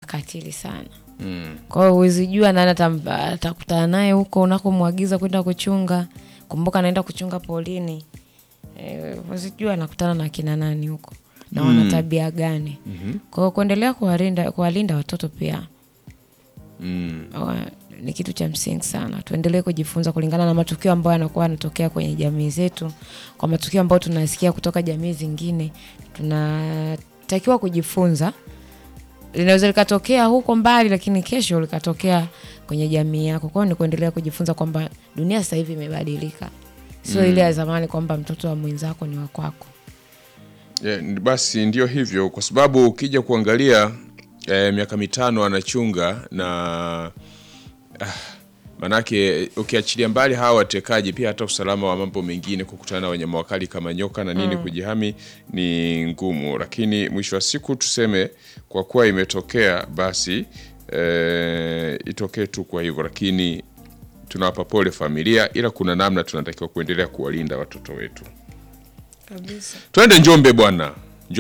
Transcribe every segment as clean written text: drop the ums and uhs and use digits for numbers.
makatili sana. Kwa hiyo huwezi jua nani atakutana naye huko unakomwagiza kwenda kuchunga. Kumbuka anaenda kuchunga polini. Huwezi jua anakutana na kina nani huko na wana tabia gani. Kwa hiyo kuendelea kuwalinda watoto pia ni kitu cha msingi sana. Tuendelee kujifunza kulingana na matukio ambayo yanakuwa yanatokea kwenye jamii zetu. Kwa matukio ambayo tunasikia kutoka jamii zingine, tunatakiwa kujifunza. Linaweza likatokea huko mbali lakini kesho likatokea kwenye jamii yako. Kwa hiyo ni kuendelea kujifunza kwamba dunia sasa hivi imebadilika. Sio ile ya zamani kwamba mtoto wa mwenzako ni wa kwako. Basi ndio hivyo, kwa sababu ukija kuangalia miaka 5 anachunga na manake ukiachilia mbali hawa watekaji, pia hata usalama wa mambo mengine, kukutana na wanyama wakali kama nyoka na nini, kujihami ni ngumu. Lakini mwisho wa siku tuseme kwa kuwa imetokea, basi itokee tu kwa hivyo. Lakini tunawapa pole familia, ila kuna namna tunatakiwa kuendelea kuwalinda watoto wetu Kabisa. Twende Njombe bwana.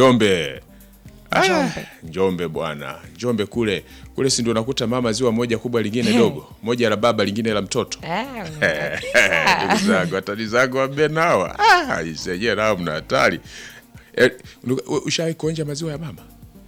Njombe bwana. Njombe kule si ndio unakuta mama ziwa moja kubwa lingine dogo, moja la baba lingine la mtoto. Watani zangu wabenawa. Isije nao mna hatari. Ushawahi kuonja maziwa ya mama?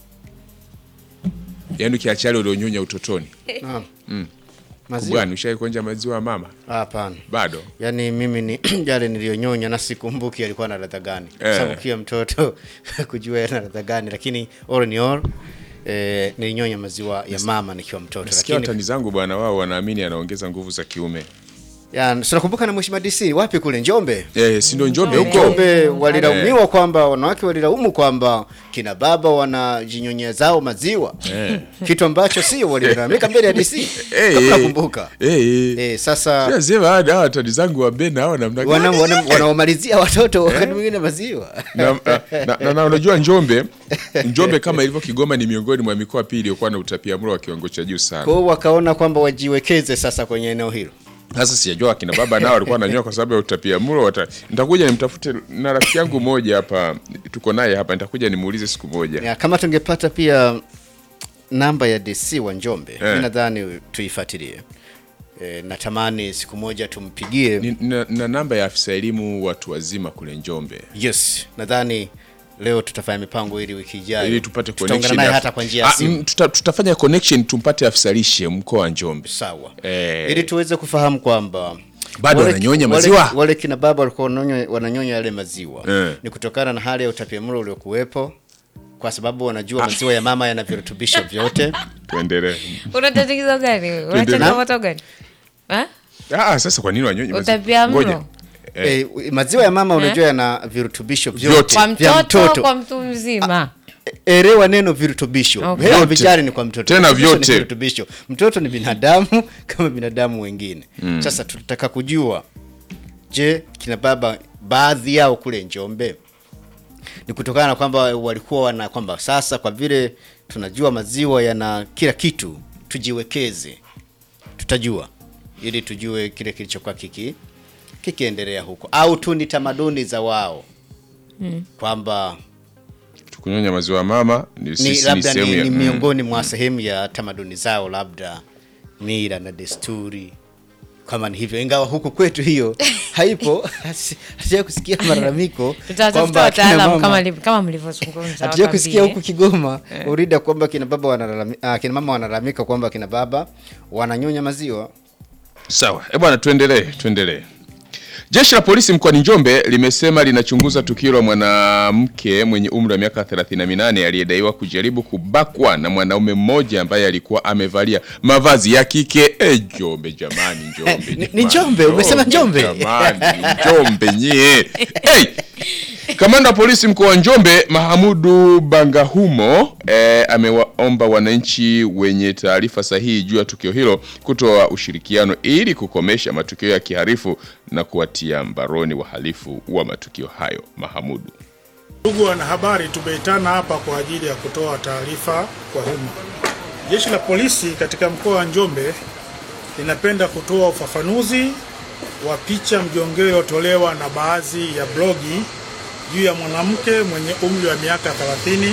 Yaani kiachali ulionyonya utotoni. Naam. Maziwa. Bwana ushawahi kuonja maziwa ya mama? Hapana. Bado. Yaani mimi ni yale nilionyonya na sikumbuki alikuwa na ladha gani. Sababu kia mtoto kujua yana ladha gani, lakini all in all nilinyonya maziwa ya mama nikiwa mtoto. Lakini watani zangu bwana wao wanaamini anaongeza nguvu za kiume. Tunakumbuka na Mheshimiwa DC wapi kule Njombe? Si ndio Njombe huko. Njombe walilaumiwa kwamba wanawake walilaumu kwamba kina baba wanajinyonya zao maziwa. Kitu ambacho sio, walilalamika mbele ya DC. Kama nakumbuka. Sasa sema hada watani zangu wa bena hao namna gani? Wanaomalizia watoto wakati mwingine maziwa. Na unajua Njombe kama ilivyo Kigoma ni miongoni mwa mikoa pili iliyokuwa na utapiamlo wa kiwango cha juu sana. Kwa hiyo wakaona kwamba wajiwekeze sasa kwenye eneo hilo. Sasa sijajua kina baba nao walikuwa wananyoa kwa sababu ya utapiamlo. Nitakuja nimtafute na rafiki yangu mmoja hapa, tuko naye hapa, nitakuja nimuulize siku moja. Kama tungepata pia namba ya DC wa Njombe, mimi nadhani tuifuatilie. Natamani siku moja tumpigie na namba ya afisa elimu watu wazima kule Njombe. Yes, nadhani leo tutafanya mipango ili wiki ijayo ili tupate connection naye hata kwa njia ya simu. Tutafanya connection tumpate afisa lishe mkoa wa Njombe. Sawa. Ili tuweze kufahamu kwamba bado wananyonya maziwa. Wale kina baba walikuwa wananyonya yale maziwa. Ni kutokana na hali ya utapiamlo uliokuwepo, kwa sababu wanajua maziwa ya mama yana virutubisho vyote. Tuendelee. Una tatizo gani? Una changamoto gani? Sasa kwa nini wanyonye maziwa? Utapiamlo. Maziwa ya mama unajua yana virutubisho vyote. Kwa mtoto, kwa mtu mzima. Elewa neno virutubisho. Hewa vijari ni kwa mtoto. Tena vyote. Virutubisho. Mtoto ni binadamu kama binadamu wengine. Sasa tunataka kujua, je, kina baba baadhi yao kule Njombe ni kutokana na kwamba walikuwa kwamba sasa kwa vile tunajua maziwa yana kila kitu, tujiwekeze. Tutajua ili tujue kile kilichokuwa kikiendelea huko, au tu ni tamaduni za wao kwamba kunyonya maziwa ya mama ni sehemu ni miongoni mwa sehemu ya tamaduni zao, labda mila na desturi kama ni hivyo, ingawa huku kwetu hiyo haipo. Hatuja kusikia malalamiko kwamba wataalamu kama mlivyozungumza. Hatuja kusikia huku Kigoma urida kwamba kina baba wanalalamika, kina mama wanalalamika kwamba kina baba wananyonya maziwa. Sawa, bwana tuendelee. Jeshi la polisi mkoani Njombe limesema linachunguza tukio la mwanamke mwenye umri wa miaka 38 aliyedaiwa kujaribu kubakwa na mwanaume mmoja ambaye alikuwa amevalia mavazi ya kike. Njombe jamani, Njombe. Ni Njombe, umesema Njombe. Jamani, Njombe nyie. Kamanda wa polisi mkoa wa Njombe Mahamudu Bangahumo amewaomba wananchi wenye taarifa sahihi juu ya tukio hilo kutoa ushirikiano ili kukomesha matukio ya kiharifu na kuwatia mbaroni wahalifu wa matukio hayo. Mahamudu: ndugu wanahabari, tumeitana hapa kwa ajili ya kutoa taarifa kwa umma. Jeshi la polisi katika mkoa wa Njombe linapenda kutoa ufafanuzi wa picha mjongeo iliyotolewa na baadhi ya blogi juu ya mwanamke mwenye umri wa miaka 30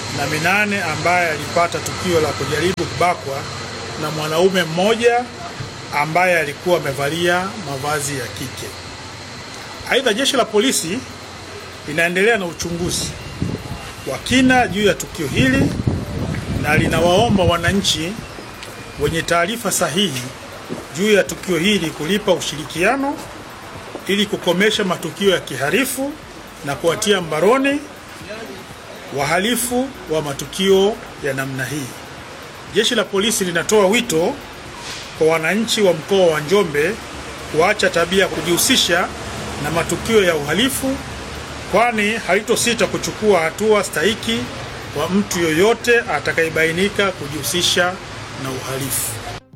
na minane ambaye alipata tukio la kujaribu kubakwa na mwanaume mmoja ambaye alikuwa amevalia mavazi ya kike. Aidha, jeshi la polisi linaendelea na uchunguzi wa kina juu ya tukio hili na linawaomba wananchi wenye taarifa sahihi juu ya tukio hili kulipa ushirikiano ili kukomesha matukio ya kihalifu na kuwatia mbaroni wahalifu wa matukio ya namna hii. Jeshi la polisi linatoa wito kwa wananchi wa mkoa wa Njombe kuacha tabia ya kujihusisha na matukio ya uhalifu, kwani halitosita kuchukua hatua stahiki kwa mtu yoyote atakayebainika kujihusisha na uhalifu.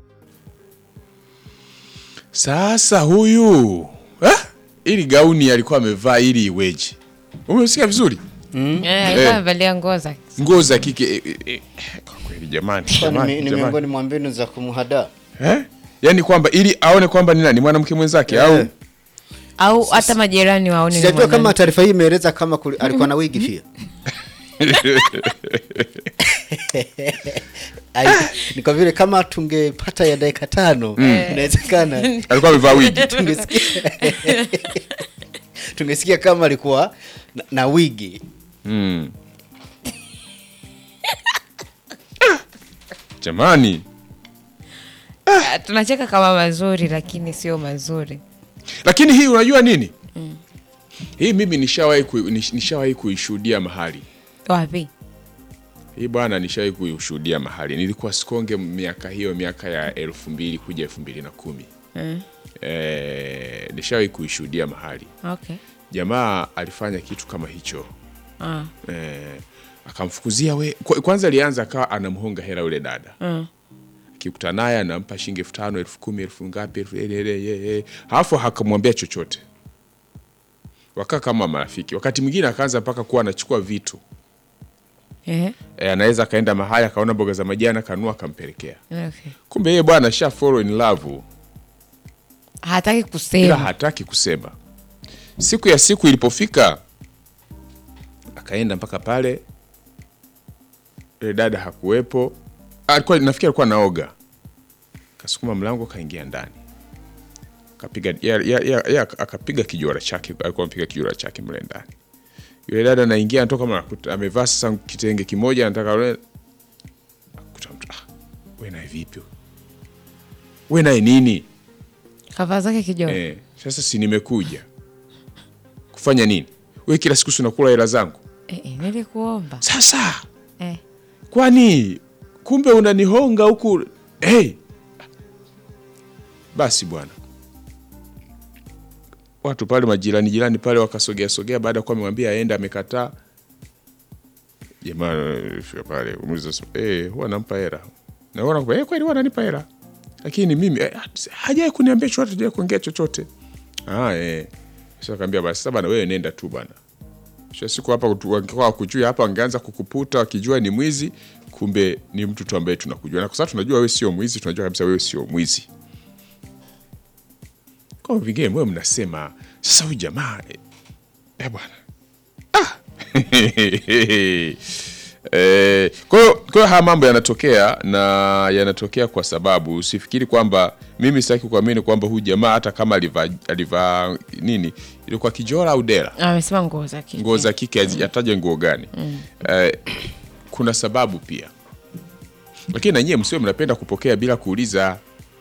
Sasa huyu ili gauni alikuwa amevaa ili iweje? Umesikia vizuri? Alikuwa amevalia nguo za kike. Kwa kweli jamani. Ni miongoni mwa mbinu za kumhadaa. Yaani kwamba ili aone kwamba ni nani mwanamke mwenzake au hata majirani waone ni sijajua kama taarifa hii imeeleza kama alikuwa na wigi pia. Ni kwa vile kama tungepata ya dakika 5 inawezekana alikuwa amevaa wigi. Tungesikia kama alikuwa na wigi. Jamani. Tunacheka kama mazuri lakini sio mazuri. Lakini hii unajua nini? Hii mimi nishawahi kuishuhudia mahali. Wapi? Hii bwana nishawahi kuishuhudia mahali. Nilikuwa Sikonge miaka ya 2000 kuja 2010. Nishawahi kuishuhudia mahali. Okay. Jamaa alifanya kitu kama hicho. Akamfukuzia kwanza alianza akawa anamhonga hela yule dada. Akikutana naye anampa shilingi 5,000, 10,000, 10,000 ngapi, halafu akamwambia chochote. Wakaa kama marafiki. Wakati mwingine akaanza mpaka kuwa anachukua vitu. Anaweza kaenda mahali akaona mboga za majani akanunua akampelekea. Okay. Kumbe yeye bwana sha fall in love. Hataki kusema. Siku ilipofika akaenda mpaka pale. Ile dada hakuwepo. Nafikiri alikuwa naoga. Kasukuma mlango kaingia ndani. Akapiga kijora chake, alikuwa amepiga kijora chake mle ndani. Yule dada anaingia anatoka kama amevaa sasa kitenge kimoja anataka akuta mtu. Wewe naye vipi? Wewe naye nini? Kavaa zake kijora. Sasa si nimekuja. Kufanya nini? Wewe kila siku unakula hela zangu. Nilikuomba. Sasa. Kwani kumbe unanihonga huku. Basi bwana. Watu pale majirani pale wakasogea baada ya kuwa amemwambia aende amekataa. Jamaa pale umuuliza huwa nampa hela. Na unaona kwamba kweli wananipa hela. Lakini mimi hajawahi kuniambia chochote, hajawahi kuongea chochote. Sasa akamwambia basi sasa bana wewe nenda tu bana. Sasa siku hapa wangekuwa kujua hapa wangeanza kukuputa wakijua ni mwizi, kumbe ni mtu tu ambaye tunakujua. Na kwa sababu tunajua wewe sio mwizi, tunajua kabisa wewe sio mwizi. Kwa vingine mwe mnasema sasa huyu jamaa bwana. Kwa hiyo haya mambo yanatokea na yanatokea kwa sababu usifikiri kwamba mimi sitaki kuamini kwamba huyu jamaa hata kama alivaa nini ilikuwa kijora au dela. Amesema nguo za kike. Nguo za kike ataje nguo gani? Kuna sababu pia. Lakini na nyie msiwe mnapenda kupokea bila kuuliza.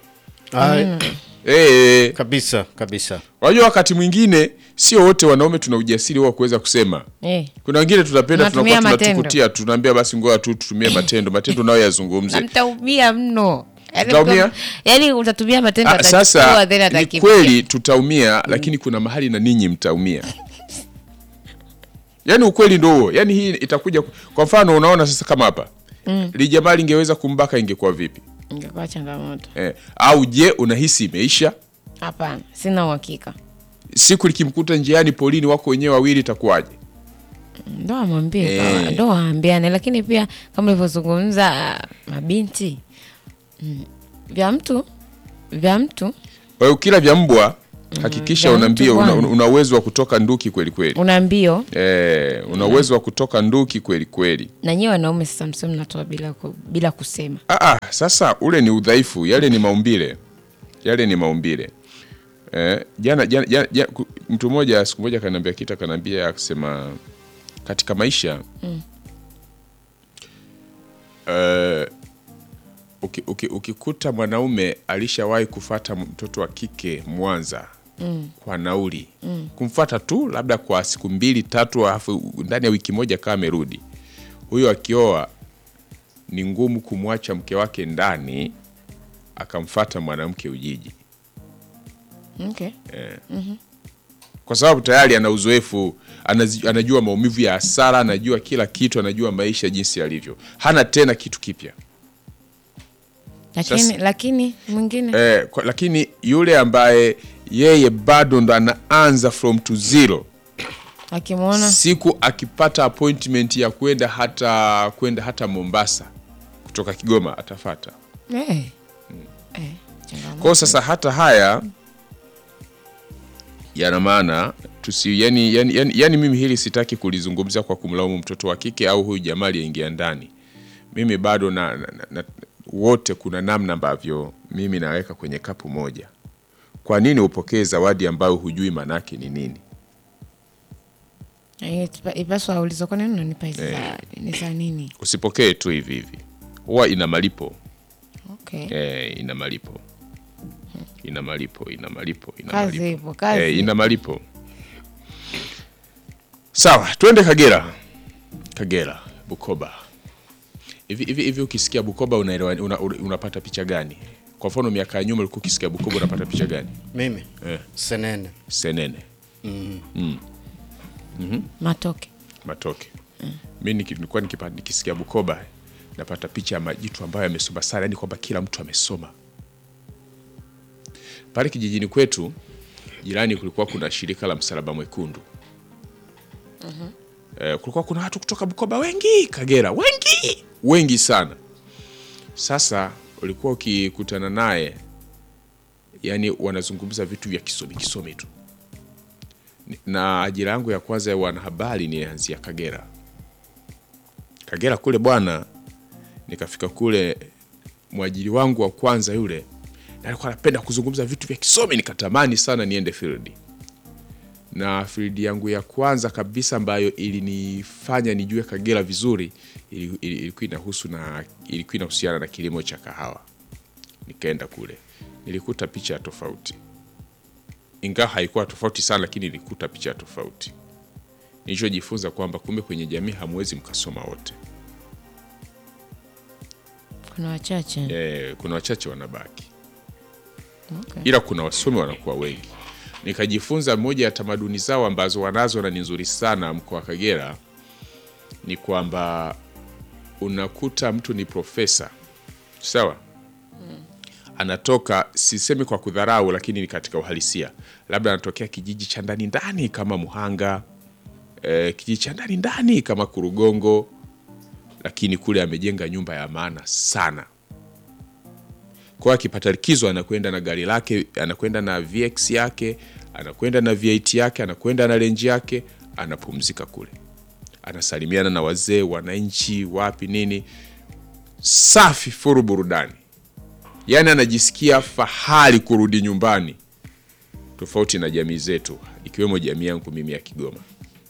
Kabisa. Wajua wakati mwingine sio wote wanaume tuna ujasiri wa kuweza kusema. Kuna wengine tunapenda tunakuwa tunatukutia tunaambia basi ngoja tu tutumie matendo nayo yazungumze. Mtaumia mno. Yaani utatumia matendo atakiwa then atakiwa. Kweli tutaumia lakini kuna mahali na ninyi mtaumia. Yaani ukweli ndio huo. Yaani hii itakuja kwa mfano unaona sasa kama hapa. Jamaa lingeweza kumbaka ingekuwa vipi? Ingekuwa changamoto. Au je unahisi imeisha? Hapana, sina uhakika. Siku likimkuta njiani polini wako wenyewe wawili itakuwaje? Ndo amwambie ndo waambiane, lakini pia kama ulivyozungumza mabinti vya mtu wewe ukila vya mbwa Hakikisha una mbio, una uwezo wa kutoka nduki kweli kweli. Una mbio. Una uwezo wa kutoka nduki kweli kweli. Na nyewe wanaume sasa msemo mnatoa bila kusema. Sasa ule ni udhaifu, yale ni maumbile. Yale ni maumbile. Jana mtu mmoja siku moja kananiambia akasema katika maisha ukikuta mwanaume alishawahi kufuata mtoto wa kike Mwanza kwa nauli, kumfuata tu labda kwa siku 2-3 alafu ndani ya wiki moja kama amerudi, huyo akioa ni ngumu kumwacha mke wake ndani akamfuata mwanamke Ujiji. Okay. Kwa sababu tayari ana uzoefu, anajua maumivu ya hasara, anajua kila kitu, anajua maisha jinsi yalivyo. Hana tena kitu kipya. Lakini mwingine lakini yule ambaye yeye bado ndo anaanza from to zero, akimwona siku akipata appointment ya kwenda hata Mombasa kutoka Kigoma atafuata. Kwa sasa hata haya yana maana yani mimi hili sitaki kulizungumzia kwa kumlaumu mtoto wa kike au huyu jamaa aliingia ndani. Mimi bado na wote kuna namna ambavyo mimi naweka kwenye kapu moja. Kwa nini upokee zawadi ambayo hujui manake ni nini? Ipaswa ulizo kwa nini unanipa hizo zawadi? Ni za nini? Usipokee tu hivi hivi. Huwa ina malipo. Okay. Ina malipo. Ina malipo. Kazi. Ina malipo. Sawa, twende Kagera, Bukoba. Hivi ukisikia Bukoba unaelewa unapata picha gani? Kwa mfano miaka ya nyuma ulikuwa ukisikia Bukoba unapata picha gani? Mimi? Senene. Matoke. Mimi nilikuwa nikisikia Bukoba napata picha ya majitu ambayo yamesoma sana, yani kwamba kila mtu amesoma. Pale kijijini kwetu jirani kulikuwa kuna shirika la Msalaba Mwekundu. Kulikuwa kuna watu kutoka Bukoba wengi, Kagera wengi sana. Sasa ulikuwa ukikutana naye, yani wanazungumza vitu vya kisomi tu. Na ajira yangu ya kwanza ya wanahabari nianzia Kagera kule bwana. Nikafika kule, mwajiri wangu wa kwanza yule alikuwa anapenda kuzungumza vitu vya kisomi, nikatamani sana niende field. Na field yangu ya kwanza kabisa ambayo ilinifanya nijue Kagera vizuri ilikuwa inahusiana na kilimo cha kahawa. Nikaenda kule, nilikuta picha tofauti. Ingawa haikuwa tofauti sana, lakini nilikuta picha tofauti. Nilichojifunza kwamba kumbe kwenye jamii hamwezi mkasoma wote. Kuna wachache wanabaki. Okay. Ila kuna wasomi wanakuwa wengi. Nikajifunza moja ya tamaduni zao ambazo wanazo na ni nzuri sana mkoa wa Kagera ni kwamba unakuta mtu ni profesa. Sawa? Anatoka, sisemi kwa kudharau, lakini ni katika uhalisia. Labda anatokea kijiji cha ndani kama Muhanga, kijiji cha ndani kama Kurugongo, lakini kule amejenga nyumba ya maana sana. Kwa akipata likizo anakwenda na gari lake, anakwenda na VX yake, anakwenda na V8 yake, anakwenda na Range yake, anapumzika kule. Anasalimiana na wazee, wananchi, wapi nini. Safi, furu burudani. Yani anajisikia fahari kurudi nyumbani. Tofauti na jamii zetu, ikiwemo jamii yangu mimi ya Kigoma.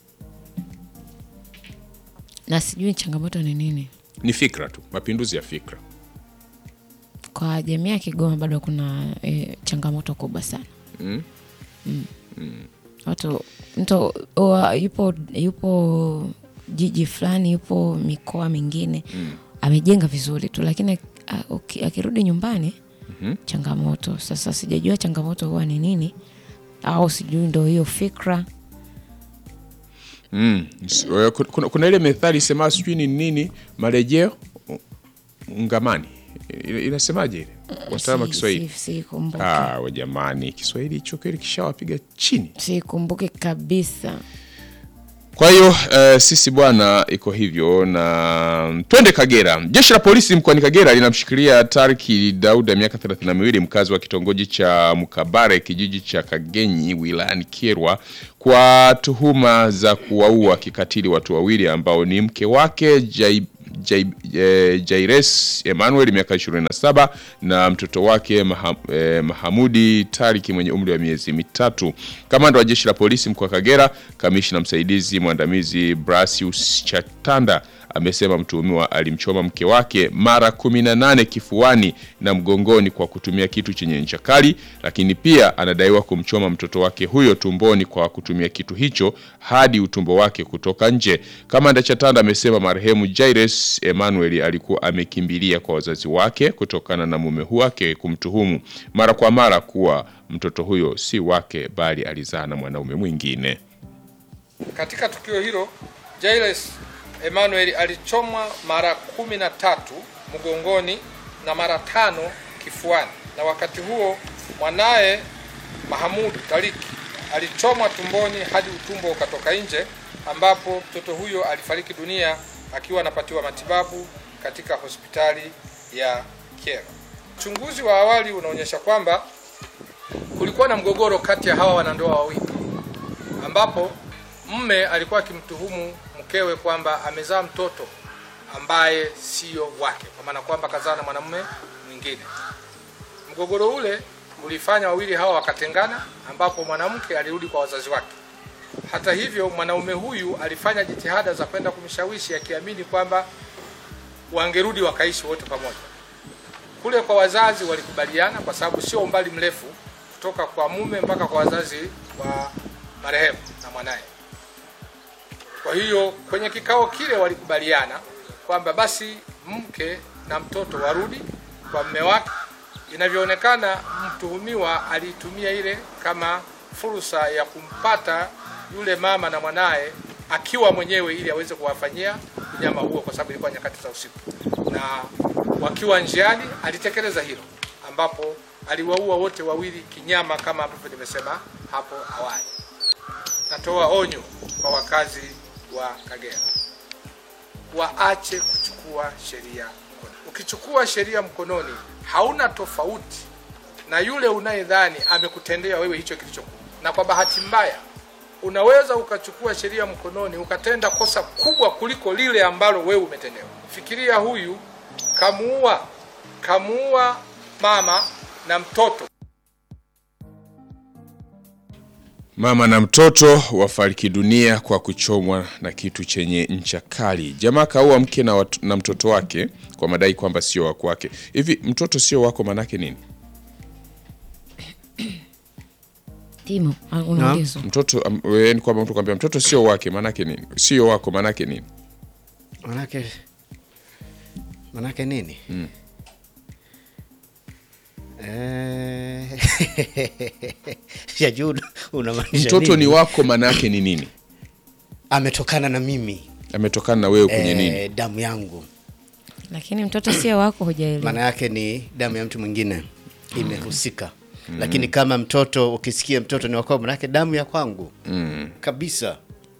Na sijui changamoto ni nini? Ni fikra tu, mapinduzi ya fikra. Kwa jamii ya Kigoma bado kuna changamoto kubwa sana. Watu yupo jiji fulani, yupo mikoa mingine amejenga vizuri tu, lakini akirudi nyumbani changamoto. Sasa sijajua changamoto huwa ni nini, au sijui ndio hiyo fikra. Kuna ile methali sema sijui ni nini, marejeo ngamani. Inasemaje ile? Wataalamu wa Kiswahili. Sikumbuki. Jamani, Kiswahili hicho kile kishawapiga chini. Sikumbuki kabisa. Kwa hiyo sisi bwana iko hivyo, na twende Kagera. Jeshi la polisi mkoani Kagera linamshikilia Tariki Dauda miaka 32 mkazi wa kitongoji cha Mukabare kijiji cha Kagenyi wilayani Kyerwa kwa tuhuma za kuwaua kikatili watu wawili ambao ni mke wake Jaires Emmanuel miaka 27 na mtoto wake Mahamudi Tariki mwenye umri wa miezi mitatu. Kamanda wa jeshi la polisi mkoa wa Kagera, kamishna msaidizi mwandamizi Brasius Chatanda amesema mtuhumiwa alimchoma mke wake mara 18 kifuani na mgongoni kwa kutumia kitu chenye ncha kali, lakini pia anadaiwa kumchoma mtoto wake huyo tumboni kwa kutumia kitu hicho hadi utumbo wake kutoka nje. Kamanda Chatanda amesema marehemu Jaires Emmanuel alikuwa amekimbilia kwa wazazi wake kutokana na mume wake kumtuhumu mara kwa mara kuwa mtoto huyo si wake bali alizaa na mwanaume mwingine. Katika tukio hilo, Jaires Emmanuel alichomwa mara 13 mgongoni na mara 5 kifuani, na wakati huo mwanae Mahamud Tariki alichomwa tumboni hadi utumbo ukatoka nje, ambapo mtoto huyo alifariki dunia akiwa anapatiwa matibabu katika hospitali ya Kyerwa. Uchunguzi wa awali unaonyesha kwamba kulikuwa na mgogoro kati ya hawa wanandoa wawili, ambapo mume alikuwa akimtuhumu mkewe kwamba amezaa mtoto ambaye sio wake, kwa maana kwamba kazaa na mwanamume mwingine. Mgogoro ule ulifanya wawili hawa wakatengana, ambapo mwanamke alirudi kwa wazazi wake. Hata hivyo, mwanaume huyu alifanya jitihada za kwenda kumshawishi akiamini kwamba wangerudi wakaishi wote pamoja. Kule kwa wazazi walikubaliana, kwa sababu sio umbali mrefu kutoka kwa mume mpaka kwa wazazi wa marehemu na mwanae. Kwa hiyo kwenye kikao kile walikubaliana kwamba basi mke na mtoto warudi kwa mume wake. Inavyoonekana mtuhumiwa alitumia ile kama fursa ya kumpata yule mama na mwanae akiwa mwenyewe ili aweze kuwafanyia unyama huo, kwa sababu ilikuwa nyakati za usiku. Na wakiwa njiani alitekeleza hilo, ambapo aliwaua wote wawili kinyama kama ambavyo nimesema hapo awali. Natoa onyo kwa wakazi wa Kagera, waache kuchukua sheria mkononi. Ukichukua sheria mkononi, hauna tofauti na yule unayedhani amekutendea wewe hicho kilichokuwa. Na kwa bahati mbaya, unaweza ukachukua sheria mkononi ukatenda kosa kubwa kuliko lile ambalo wewe umetendewa. Fikiria, huyu kamuua mama na mtoto. Mama na mtoto wafariki dunia kwa kuchomwa na kitu chenye ncha kali. Jamaa kaua mke na mtoto wake kwa madai kwamba sio wako wake. Hivi mtoto sio wako manake nini? Timo, unaongeza. Mtoto ni kwamba mtu kwambia mtoto sio wake manake nini? Sio wako manake nini? Manake nini? Unamaanisha mtoto nini? Ni wako manake ni nini? Ametokana na mimi. Ametokana na wewe kwenye nini? Damu yangu. Lakini mtoto sio wako, hujaelewa. Maana yake ni damu ya mtu mwingine imehusika. Lakini kama mtoto, ukisikia mtoto ni wako, maana yake damu ya kwangu. Kabisa.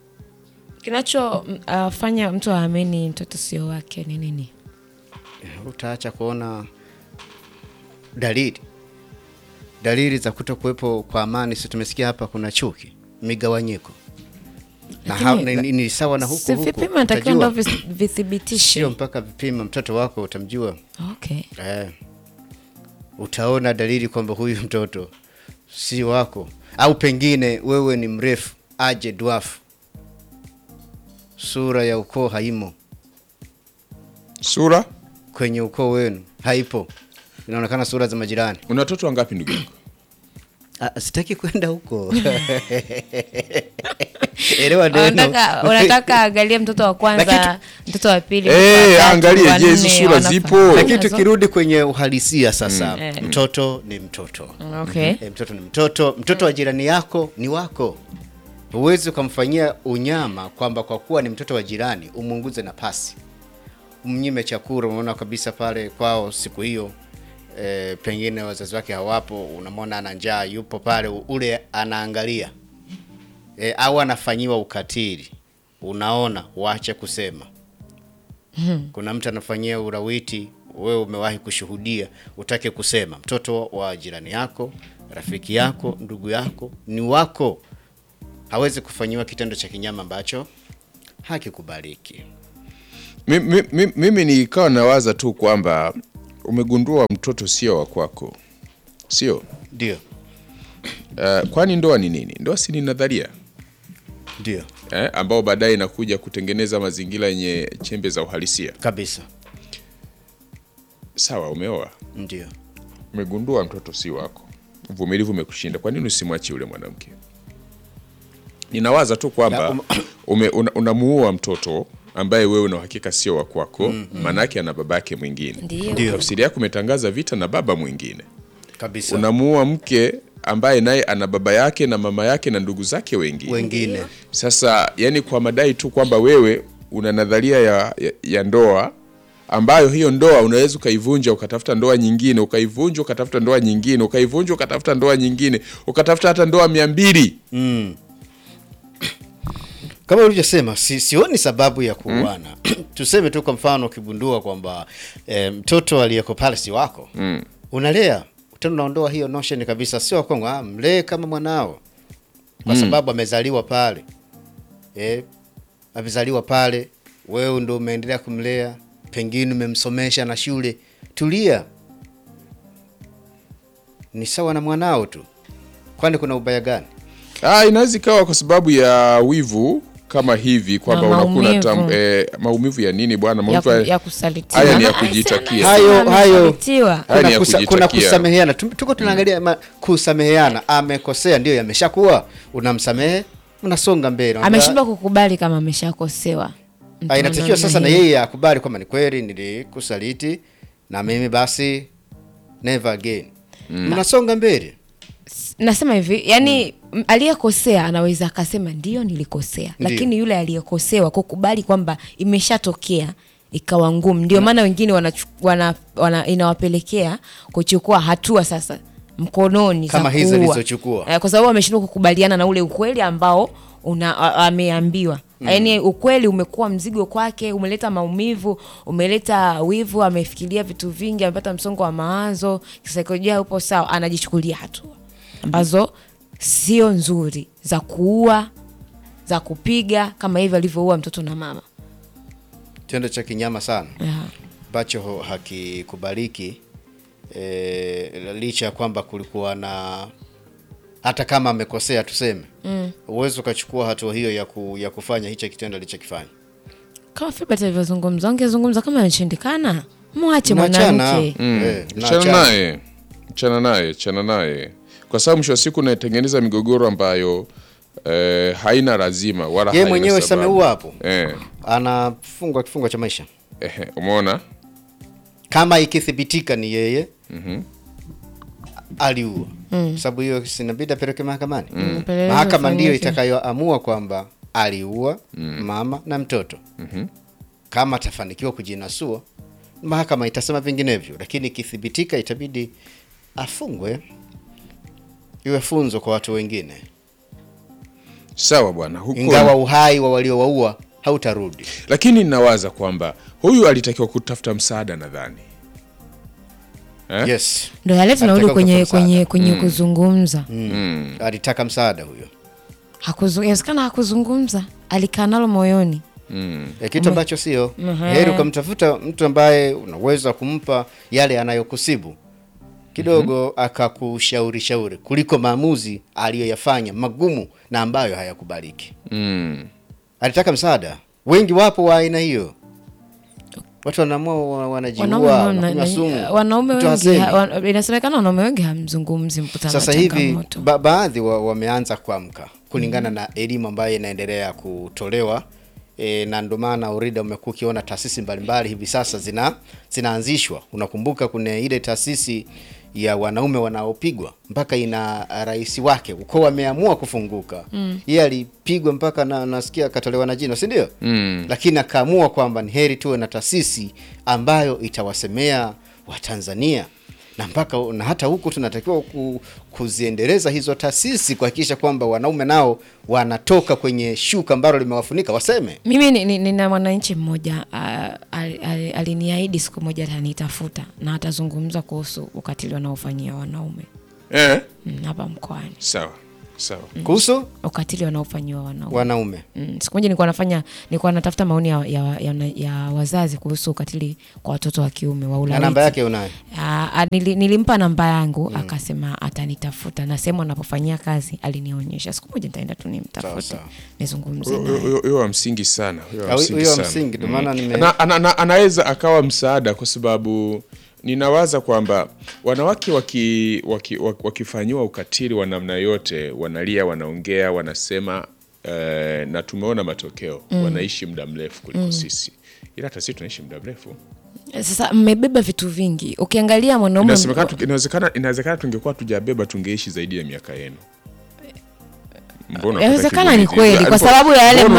Kinachofanya mtu aamini mtoto sio wake ni nini? Utaacha kuona dalili za kutokuwepo kwa amani. Sisi tumesikia hapa kuna chuki, migawanyiko. Na ni sawa na huko. Vipimo natakiwa ndio vithibitishe. Sio mpaka vipimo, mtoto wako utamjua. Okay. Utaona dalili kwamba huyu mtoto si wako, au pengine wewe ni mrefu aje dwafu, sura ya ukoo haimo. Sura kwenye ukoo wenu haipo, inaonekana sura za majirani. Una watoto wangapi ndugu yako? Sitaki kwenda huko. Elewa neno. Unataka angalia mtoto wa kwanza, mtoto wa pili, angalia je hizo sura zipo. Lakini tukirudi kwenye uhalisia sasa, mtoto ni mtoto. Okay. Mtoto ni mtoto, mtoto wa jirani yako ni wako. Huwezi kumfanyia unyama kwamba kwa kuwa ni mtoto wa jirani umunguze na pasi, umnyime chakula. Unaona kabisa pale kwao siku hiyo pengine wazazi wake hawapo, unamwona ana njaa, yupo pale, ule anaangalia au anafanyiwa ukatili, unaona waache kusema. Kuna mtu anafanyia ulawiti, wewe umewahi kushuhudia, utake kusema. Mtoto wa jirani yako, rafiki yako, ndugu yako, ni wako, hawezi kufanyiwa kitendo cha kinyama ambacho hakikubaliki. Mimi nikawa nawaza tu kwamba umegundua mtoto sio wa kwako, sio? Ndio. Kwani ndoa ni nini? Ndoa si ni nadharia, Ndio. ambao baadaye inakuja kutengeneza mazingira yenye chembe za uhalisia Kabisa. Sawa, umeoa, Ndio. umegundua mtoto si wako, uvumilivu umekushinda, kwa nini usimwache yule mwanamke? Ninawaza tu kwamba unamuoa mtoto ambaye wewe una uhakika sio wa kwako, maana yake ana babake mwingine. Ndio. Tafsiri yako umetangaza vita na baba mwingine. Kabisa. Unamuoa mke ambaye naye ana baba yake na mama yake na ndugu zake wengine. Sasa yani kwa madai tu kwamba wewe una nadharia ya ndoa, ambayo hiyo ndoa unaweza ukaivunja ukatafuta ndoa nyingine, ukaivunja ukatafuta ndoa nyingine, ukaivunja ukatafuta ndoa nyingine, ukatafuta hata ndoa 200. Kama ulivyosema, sioni sababu ya kuuana. Tuseme tu kwa mfano ukigundua kwamba mtoto aliyeko pale si wako. Unalea, tena unaondoa hiyo notion kabisa, sio wako, mlee kama mwanao. Kwa sababu amezaliwa pale. Amezaliwa pale, wewe ndio umeendelea kumlea, pengine umemsomesha na shule. Tulia. Ni sawa na mwanao tu. Kwani kuna ubaya gani? Inaweza ikawa kwa sababu ya wivu kama hivi kwamba unakuna maumivu ya nini bwana, maumivu ya kusalitiwa. Haya ni ya kujitakia. Hayo kuna kusameheana. kusameheana. Tuko tunaangalia kusameheana. Amekosea ndio, yameshakuwa, unamsamehe, unasonga mbele. Ameshindwa kukubali kama ameshakosewa. Inatakiwa sasa na yeye akubali kwamba ni kweli nilikusaliti na mimi basi never again. Unasonga mbele. Nasema hivi, yani aliyekosea anaweza akasema ndio nilikosea, lakini yule aliyekosewa kukubali kwamba imeshatokea ikawa ngumu. Ndio maana wengine inawapelekea kuchukua hatua sasa mkononi kama hizo zilizochukua, kwa sababu wameshindwa kukubaliana na ule ukweli ambao ameambiwa. Yaani ukweli umekuwa mzigo kwake, umeleta maumivu, umeleta wivu, amefikiria vitu vingi, amepata msongo wa mawazo, kisaikolojia upo sawa, anajichukulia hatua ambazo sio nzuri, za kuua, za kupiga, kama hivi alivyoua mtoto na mama. Tendo cha kinyama sana ambacho hakikubaliki, licha ya kwamba kulikuwa na, hata kama amekosea tuseme, uwezo ukachukua hatua hiyo ya kufanya hicho kitendo alichokifanya. Kama Filbert alivyozungumza, ungezungumza kama inashindikana, muache mwanamke. Chana naye. Kwa sababu mwisho wa siku unatengeneza migogoro ambayo haina lazima wala yeye mwenyewe sameua hapo. Anafungwa kifungo cha maisha. Umeona? Kama ikithibitika ni yeye aliua. Sababu hiyo sinabidi apeleke mahakamani. Mahakama ndio itakayoamua kwamba aliua mama na mtoto. Kama atafanikiwa kujinasua, mahakama itasema vinginevyo, lakini ikithibitika itabidi afungwe, iwe funzo kwa watu wengine. Sawa bwana, ingawa uhai wa waliowaua hautarudi. Lakini ninawaza kwamba huyu alitakiwa kutafuta msaada nadhani. Yes. Ndio yale tunarudi kwenye kuzungumza. Alitaka msaada huyo. Inawezekana hakuzungumza, alikaa nalo moyoni. Kitu ambacho sio. Heri ukamtafuta mtu ambaye unaweza kumpa yale anayokusibu kidogo, akakushauri kuliko maamuzi aliyoyafanya magumu na ambayo hayakubaliki. Alitaka msaada. Wengi wapo wa aina hiyo. Watu wanaamua wanajiua na sumu. Wanaume wengi inasemekana wanaume wengi hamzungumzi mkutano. Sasa hivi baadhi wameanza kuamka kulingana na elimu ambayo inaendelea kutolewa. Na ndio maana urida umekuwa ukiona taasisi mbalimbali hivi sasa zinaanzishwa. Unakumbuka kuna ile taasisi ya wanaume wanaopigwa mpaka ina rais wake uko ameamua kufunguka. Yeye alipigwa mpaka nasikia akatolewa na jino, si ndio? Lakini akaamua kwamba ni heri tuwe na taasisi ambayo itawasemea Watanzania na hata huku tunatakiwa kuziendeleza hizo taasisi kuhakikisha kwamba wanaume nao wanatoka kwenye shuka ambalo limewafunika waseme. Mimi nina mwananchi mmoja aliniahidi siku moja atanitafuta na atazungumza kuhusu ukatili wanaofanyia wanaume hapa mkoani. Sawa. Kuhusu ukatili wanaofanywa wanaume. Siku moja nilikuwa natafuta maoni ya wazazi kuhusu ukatili kwa watoto wa kiume wa ulawiti. Na namba yake unayo? Nilimpa namba yangu, akasema atanitafuta na sehemu anapofanyia kazi alinionyesha. Siku moja nitaenda tu nimtafute nizungumze naye. Huyo wa msingi sana. Huyo msingi ndio maana anaweza akawa msaada, kwa sababu ninawaza kwamba wanawake wakifanywa ukatili wa namna yote wanalia, wanaongea, wanasema na tumeona matokeo. Wanaishi muda mrefu kuliko sisi. Ila hata sisi tunaishi muda mrefu. Sasa mmebeba vitu vingi. Ukiangalia mwanaume, inawezekana tungekuwa tujabeba tungeishi zaidi ya miaka yenu. Inawezekana ni kweli kwa sababu ya yale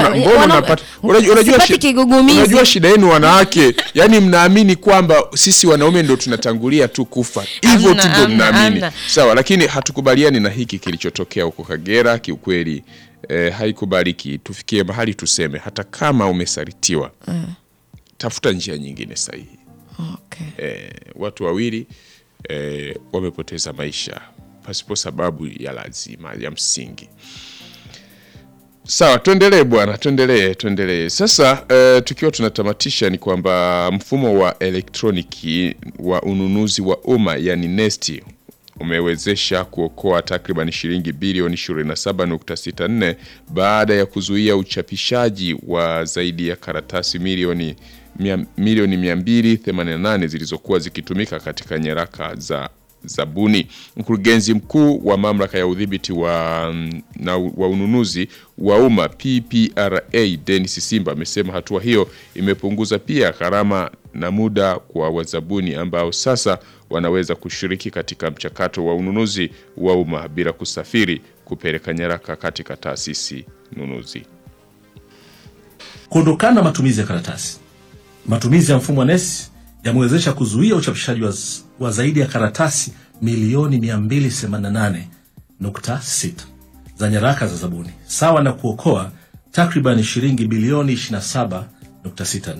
unajua shida yenu wanawake, yani mnaamini kwamba sisi wanaume ndio tunatangulia tu kufa. Hivyo tu ndio mnaamini. Sawa, lakini hatukubaliani na hiki kilichotokea huko Kagera. Kiukweli haikubaliki. Tufikie mahali tuseme hata kama umesalitiwa, tafuta njia nyingine sahihi. Watu wawili wamepoteza maisha pasipo sababu ya lazima ya msingi. Sawa, tuendelee bwana, tuendelee. Sasa tukiwa tunatamatisha ni kwamba mfumo wa elektroniki wa ununuzi wa umma, yani NeST, umewezesha kuokoa takriban shilingi bilioni 27.64 baada ya kuzuia uchapishaji wa zaidi ya karatasi milioni 288 zilizokuwa zikitumika katika nyaraka za zabuni. Mkurugenzi mkuu wa mamlaka ya udhibiti wa ununuzi wa umma PPRA Dennis Simba amesema hatua hiyo imepunguza pia gharama na muda kwa wazabuni ambao sasa wanaweza kushiriki katika mchakato wa ununuzi wa umma bila kusafiri kupeleka nyaraka katika taasisi nunuzi. Kuondokana matumizi ya karatasi, matumizi ya mfumo wa NeST yamewezesha kuzuia uchapishaji wa zaidi ya karatasi milioni 288.6 za nyaraka za zabuni, sawa na kuokoa takriban shilingi bilioni 27.64,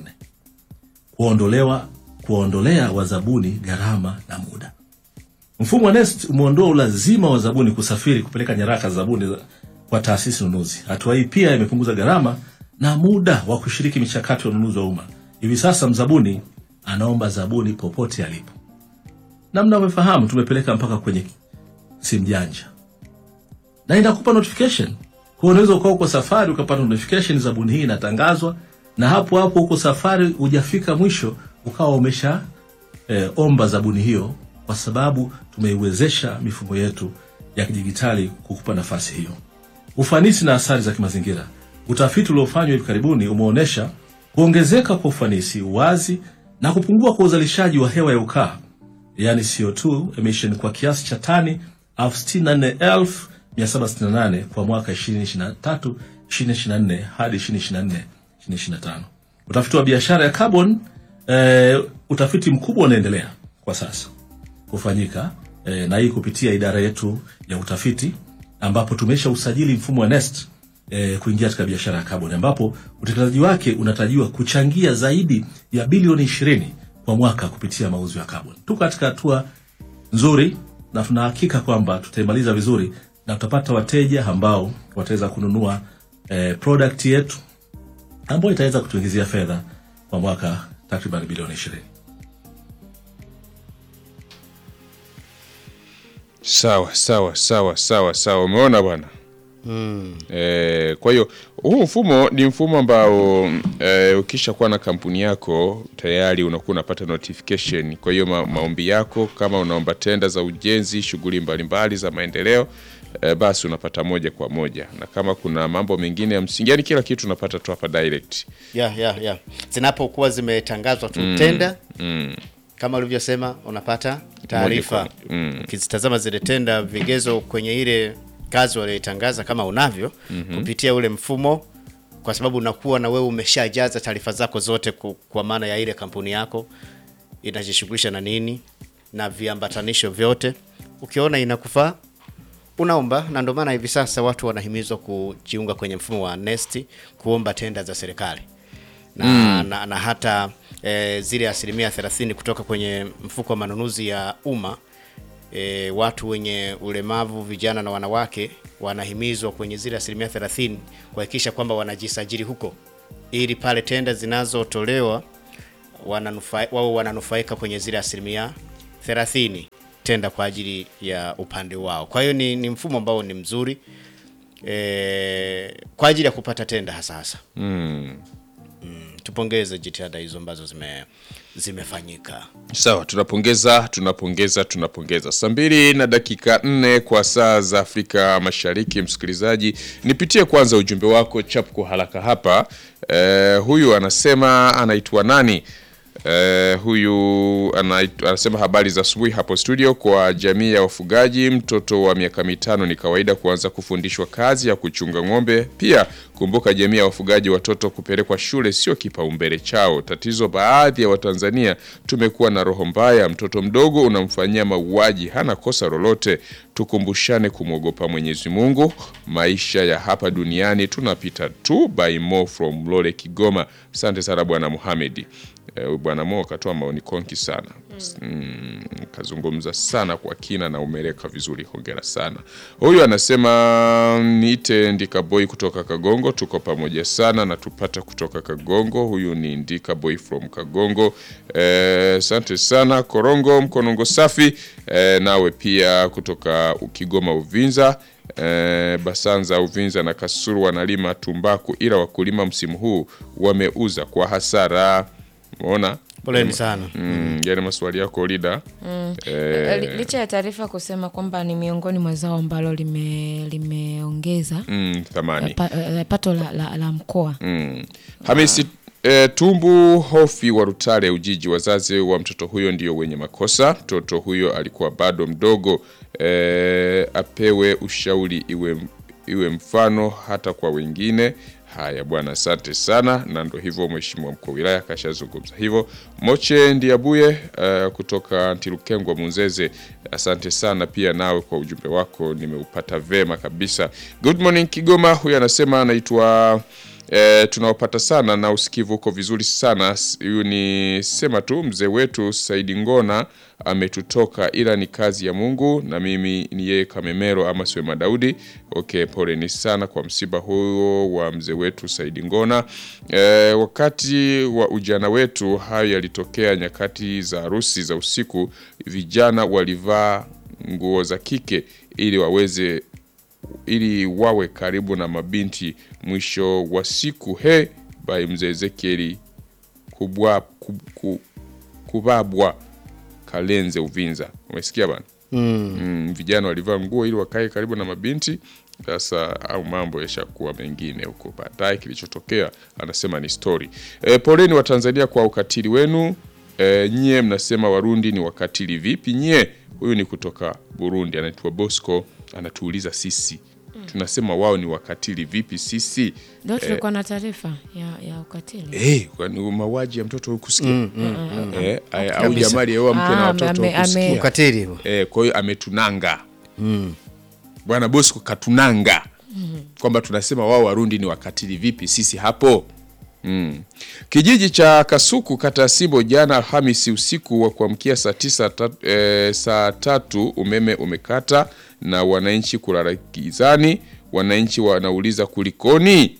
kuondolea wazabuni gharama na muda. Mfumo wa NeST umeondoa ulazima wa zabuni kusafiri kupeleka nyaraka za zabuni kwa taasisi nunuzi. Hatua hii pia imepunguza gharama na muda wa kushiriki michakato ya ununuzi wa umma. Hivi sasa mzabuni anaomba zabuni popote alipo. Na mnafahamu tumepeleka mpaka kwenye simu janja. Na inakupa notification. Kwa unaweza ukawa uko safari ukapata notification zabuni hii inatangazwa, na hapo uko safari hujafika mwisho ukawa umesha omba zabuni hiyo, kwa sababu tumeiwezesha mifumo yetu ya kidijitali kukupa nafasi hiyo. Ufanisi na athari za kimazingira. Utafiti uliofanywa hivi karibuni umeonyesha kuongezeka kwa ufanisi, uwazi na kupungua kwa uzalishaji wa hewa ya ukaa, yani CO2 emission kwa kiasi cha tani 64,768 kwa mwaka 2023, 2024 hadi 2024-2025. Utafiti wa biashara ya carbon, utafiti mkubwa unaendelea kwa sasa kufanyika, na hii kupitia idara yetu ya utafiti, ambapo tumesha usajili mfumo wa NeST kuingia katika biashara ya carbon, ambapo utekelezaji wake unatarajiwa kuchangia zaidi ya bilioni 20 kwa mwaka kupitia mauzo ya carbon. Tuko katika hatua nzuri na tuna hakika kwamba tutaimaliza vizuri na tutapata wateja ambao wataweza kununua product yetu ambayo itaweza kutuingizia fedha kwa mwaka takriban bilioni 20. Sawa. Umeona bwana? Kwa hiyo huu mfumo ni mfumo ambao ukisha kuwa na kampuni yako tayari unakuwa unapata notification. Kwa hiyo maombi yako, kama unaomba tenda za ujenzi, shughuli mbalimbali za maendeleo, basi unapata moja kwa moja, na kama kuna mambo mengine ya msingi, yani kila kitu unapata tu hapa direct. Zinapokuwa zimetangazwa tu tenda, kama ulivyosema unapata taarifa. Ukizitazama zile tenda, vigezo kwenye ile kazi waliotangaza kama unavyo kupitia ule mfumo, kwa sababu unakuwa na wewe umeshajaza taarifa zako zote kwa maana ya ile kampuni yako inajishughulisha na nini, na viambatanisho vyote. Ukiona inakufaa unaomba, na ndio maana hivi sasa watu wanahimizwa kujiunga kwenye mfumo wa NeST, kuomba tenda za serikali na hata zile 30% kutoka kwenye mfuko wa manunuzi ya umma. Watu wenye ulemavu, vijana na wanawake wanahimizwa kwenye zile 30% kuhakikisha kwamba wanajisajili huko, ili pale tenda zinazotolewa wao wananufaika kwenye zile 30% tenda kwa ajili ya upande wao. Kwa hiyo ni mfumo ambao ni mzuri kwa ajili ya kupata tenda hasa. Tupongeze jitihada hizo ambazo zimefanyika. Sawa, tunapongeza. Saa 2:04 kwa saa za Afrika Mashariki. Msikilizaji, nipitie kwanza ujumbe wako chapko haraka hapa. Huyu anasema anaitwa nani? Huyu anasema habari za asubuhi hapo studio. Kwa jamii ya wafugaji, mtoto wa miaka 5 ni kawaida kuanza kufundishwa kazi ya kuchunga ng'ombe. Pia kumbuka, jamii ya wafugaji, watoto kupelekwa shule sio kipaumbele chao. Tatizo, baadhi ya Watanzania tumekuwa na roho mbaya. Mtoto mdogo unamfanyia mauaji, hana kosa lolote. Tukumbushane kumwogopa Mwenyezi Mungu. Maisha ya hapa duniani tunapita tu. By Mo from Lole, Kigoma. Asante sana Bwana Muhamedi. Bwana Mo akatoa maoni konki sana. Kazungumza sana kwa kina na umeleka vizuri, hongera sana. Huyu anasema niite Ndika Boy kutoka Kagongo, tuko pamoja sana na tupata kutoka Kagongo. Huyu ni Ndika Boy from Kagongo. Asante sana Korongo Mkonongo safi. Nawe pia kutoka Kigoma Uvinza. Basanza Uvinza na Kasuru wanalima tumbaku, ila wakulima msimu huu wameuza kwa hasara. Umeona? Poleni sana. Yale maswali yako Lida. Licha ya taarifa kusema kwamba ni miongoni mwa zao ambalo limeongeza thamani pato la mkoa. Hamisi Tumbu Hofi wa Rutale Ujiji, wazazi wa mtoto huyo ndio wenye makosa. Mtoto huyo alikuwa bado mdogo, apewe ushauri iwe mfano hata kwa wengine. Haya bwana, asante sana. Na ndo hivyo mheshimiwa mkuu wa wilaya kashazungumza hivyo. Moche Ndiabuye kutoka Ntilukengwa Munzeze, asante sana pia nawe kwa ujumbe wako, nimeupata vema kabisa. Good morning Kigoma. Huyu anasema anaitwa tunawapata sana na usikivu uko vizuri sana. Huyu ni sema tu mzee wetu Saidi Ngona ametutoka, ila ni kazi ya Mungu, na mimi ni yeye Kamemero ama Swema Daudi. Okay, pole ni sana kwa msiba huo wa mzee wetu Saidi Ngona. Wakati wa ujana wetu hayo yalitokea nyakati za harusi za usiku. Vijana walivaa nguo za kike ili wawe karibu na mabinti. Mwisho wa siku by mzee Ezekieli kubabwa Kalenze Uvinza. Umesikia bana? Vijana walivaa nguo ili wakae karibu na mabinti. Sasa au mambo yashakuwa mengine huko baadaye. Kilichotokea anasema ni story. Poleni wa Tanzania kwa ukatili wenu. Nyie mnasema Warundi ni wakatili vipi nyie? Huyu ni kutoka Burundi, anaitwa Bosco, anatuuliza sisi tunasema wao ni wakatili vipi sisi? Ndio tulikuwa na taarifa ya ukatili. Kwani mauaji ya mtoto hukusikia? Au jamali yao mke na watoto hukusikia? Ukatili. Kwa hiyo ametunanga. Bwana Bosco katunanga. Kwamba tunasema wao Warundi ni wakatili vipi sisi hapo? Kijiji cha Kasuku kata Simbo, jana Alhamisi usiku wa kuamkia saa 3 umeme umekata na wananchi kulala gizani. Wananchi wanauliza kulikoni?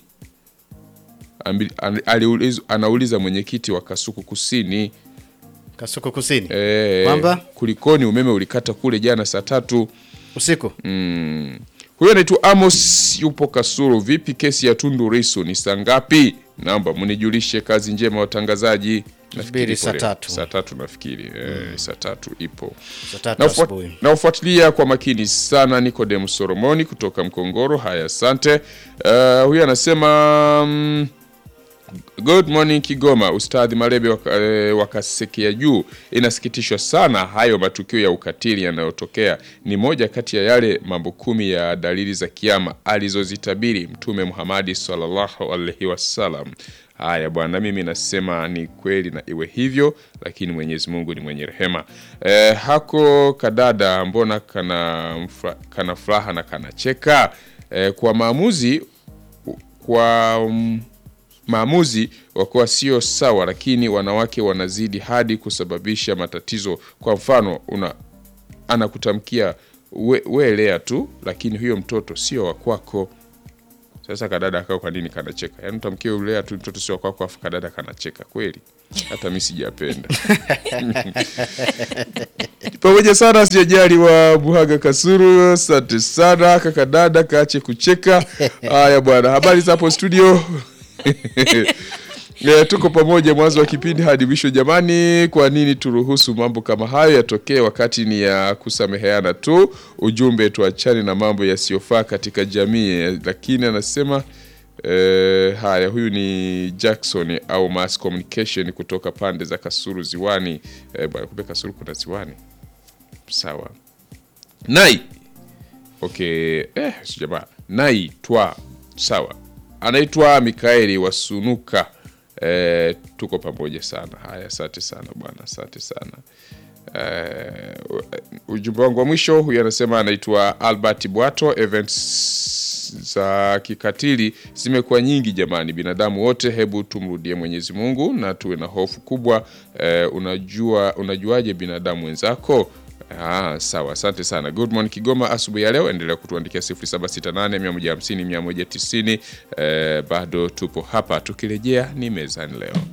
Anauliza mwenyekiti wa Kasuku Kusini. Kasuku Kusini. Kwamba kulikoni umeme ulikata kule jana saa 3 usiku. Huyo anaitwa Amos yupo Kasuru. Vipi kesi ya Tundu Lissu ni saa ngapi? Naomba mnijulishe. Kazi njema watangazaji. Nafikiri saa 3. Saa 3 nafikiri. Saa 3 ipo. Saa 3 asubuhi. Na ufuatilia kwa makini sana Nicodemus Solomoni kutoka Mkongoro. Haya, asante. Huyu anasema Good morning Kigoma, Ustadhi Marebe wakasekea juu. Inasikitishwa sana hayo matukio ya ukatili yanayotokea. Ni moja kati ya yale mambo 10 ya dalili za kiyama alizozitabiri Mtume Muhammad sallallahu alaihi wasallam. Haya bwana, mimi nasema ni kweli na iwe hivyo, lakini Mwenyezi Mungu ni mwenye rehema. Hako kadada mbona kana furaha na kana cheka kwa maamuzi wakuwa sio sawa, lakini wanawake wanazidi hadi kusababisha matatizo. Kwa mfano anakutamkia we lea tu, lakini huyo mtoto sio wa kwako. Sasa kadada akao kwa nini kanacheka? Yaani utamkia ulea tu mtoto sio wa kwako afu kadada kanacheka kweli? Hata mimi sijapenda. Pamoja sana sijajali wa Buhaga Kasuru, asante sana kaka dada kaache kucheka. Haya bwana, habari za hapo studio? Tuko pamoja mwanzo wa kipindi hadi mwisho jamani. Kwa nini turuhusu mambo kama hayo yatokee wakati ni ya kusameheana tu? Ujumbe tuachane na mambo yasiyofaa katika jamii. Lakini anasema haya, huyu ni Jackson au Mass Communication kutoka pande za Kasulu Ziwani. Bwana kumbe Kasulu kuna Ziwani. Sawa. Nai. Okay, jamaa. Nai twa. Sawa. Anaitwa Mikaeli Wasunuka. Tuko pamoja sana. Haya, asante sana bwana, asante sana. Ujumbe wangu wa mwisho huyu anasema anaitwa Albert Bwato. Events za kikatili zimekuwa nyingi jamani, binadamu wote hebu tumrudie Mwenyezi Mungu na tuwe na hofu kubwa. Unajuaje binadamu wenzako? Sawa, asante sana. Good morning Kigoma, asubuhi ya leo endelea kutuandikia 0768 150 190. Bado tupo hapa, tukirejea ni mezani leo.